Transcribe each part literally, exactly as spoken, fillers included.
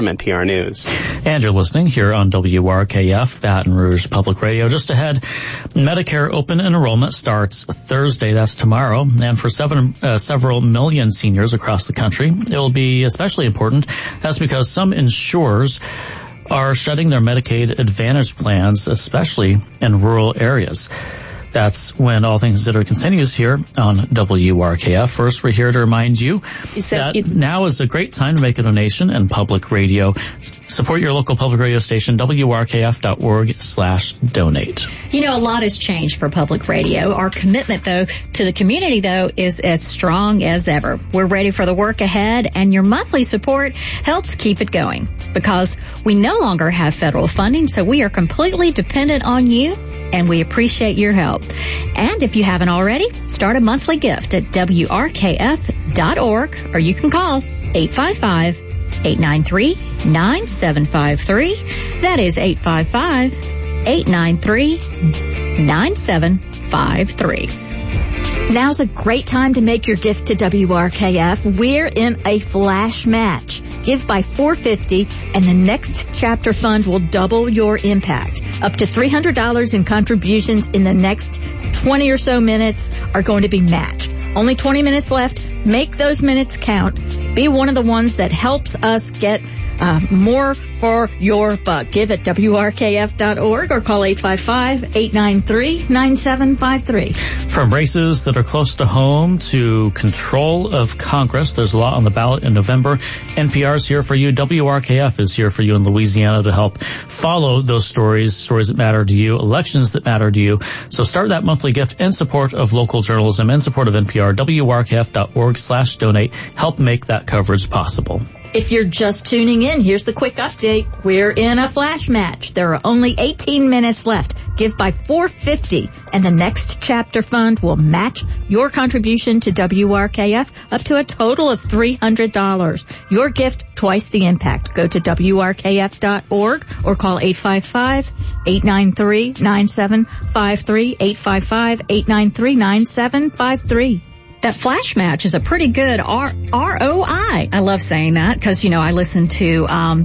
From N P R News. And you're listening here on W R K F, Baton Rouge Public Radio. Just ahead, Medicare open enrollment starts Thursday. That's tomorrow. And for seven, uh, several million seniors across the country, it will be especially important. That's because some insurers are shutting their Medicaid Advantage plans, especially in rural areas. That's when All Things Considered continues here on W R K F. First, we're here to remind you that it, now is a great time to make a donation in public radio. Support your local public radio station, W R K F dot org slash donate. You know, a lot has changed for public radio. Our commitment, though, to the community, though, is as strong as ever. We're ready for the work ahead, and your monthly support helps keep it going because we no longer have federal funding, so we are completely dependent on you, and we appreciate your help. And if you haven't already, start a monthly gift at W R K F dot org, or you can call eight five five, eight nine three, nine seven five three. That is eight five five, eight nine three, nine seven five three. Now's a great time to make your gift to W R K F. We're in a flash match. Give by four hundred fifty dollars and the next chapter fund will double your impact. Up to three hundred dollars in contributions in the next twenty or so minutes are going to be matched. Only twenty minutes left. Make those minutes count. Be one of the ones that helps us get uh, more for your buck. Give at W R K F dot org or call eight five five, eight nine three, nine seven five three. From races that are close to home to control of Congress, there's a lot on the ballot in November. N P R is here for you. W R K F is here for you in Louisiana to help follow those stories, stories that matter to you, elections that matter to you. So start that monthly gift in support of local journalism, in support of N P R, W R K F dot org slash donate. Help make that coverage possible. If you're just tuning in, here's the quick update. We're in a flash match. There are only eighteen minutes left. Give by four hundred fifty dollars and the next chapter fund will match your contribution to W R K F up to a total of three hundred dollars. Your gift, twice the impact. Go to W R K F dot org or call eight five five, eight nine three, nine seven five three, eight five five, eight nine three, nine seven five three. That flash match is a pretty good R- ROI. I love saying that because, you know, I listen to um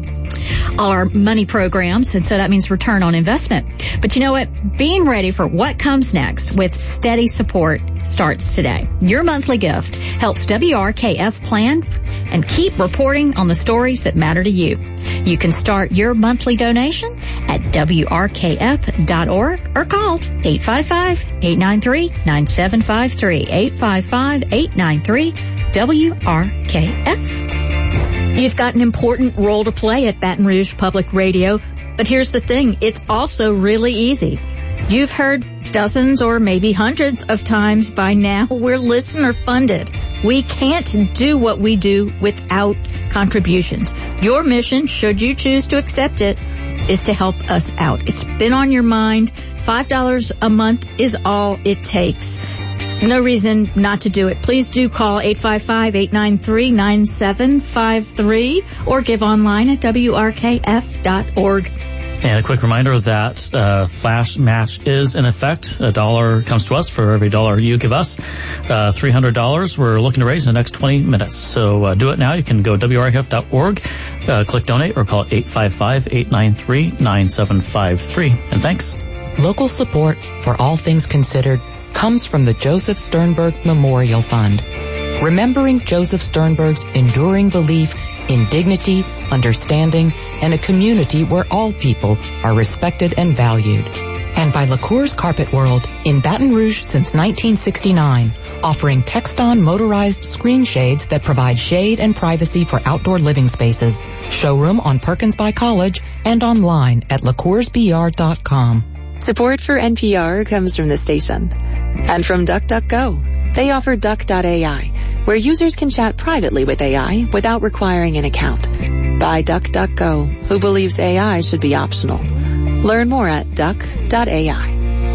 our money programs, and so that means return on investment. But you know what? Being ready for what comes next with steady support starts today. Your monthly gift helps W R K F plan and keep reporting on the stories that matter to you. You can start your monthly donation at W R K F dot org or call eight five five, eight nine three, nine seven five three, eight five five, eight nine three, W R K F. You've got an important role to play at Baton Rouge Public Radio, but here's the thing, it's also really easy. You've heard dozens or maybe hundreds of times by now, we're listener funded. We can't do what we do without contributions. Your mission, should you choose to accept it, is to help us out. It's been on your mind. five dollars a month is all it takes. No reason not to do it. Please do call eight five five, eight nine three, nine seven five three or give online at W R K F dot org. And a quick reminder that uh, Flash Match is in effect. A dollar comes to us for every dollar you give us. Uh, three hundred dollars we're looking to raise in the next twenty minutes. So uh, do it now. You can go W R K F dot org, uh, click donate, or call eight five five, eight nine three, nine seven five three. And thanks. Local support for All Things Considered comes from the Joseph Sternberg Memorial Fund. Remembering Joseph Sternberg's enduring belief in dignity, understanding, and a community where all people are respected and valued. And by LaCour's Carpet World in Baton Rouge since nineteen sixty-nine, offering Texton motorized screen shades that provide shade and privacy for outdoor living spaces. Showroom on Perkins by College and online at la cours b r dot com. Support for N P R comes from the station and from DuckDuckGo. They offer Duck dot A I, where users can chat privately with A I without requiring an account. By DuckDuckGo, who believes A I should be optional. Learn more at duck dot A I.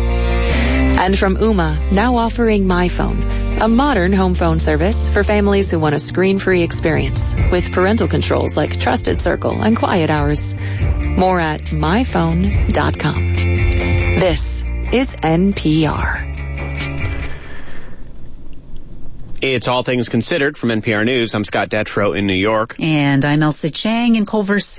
And from Ooma, now offering MyPhone, a modern home phone service for families who want a screen-free experience with parental controls like Trusted Circle and Quiet Hours. More at my phone dot com. This is N P R. It's All Things Considered from N P R News. I'm Scott Detrow in New York. And I'm Elsa Chang in Culver City.